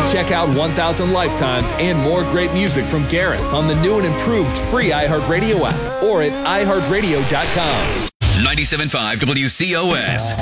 Check out 1000 Lifetimes and more great music from Gareth on the new and improved free iHeartRadio app or at iHeartRadio.com. 97.5 WCOS.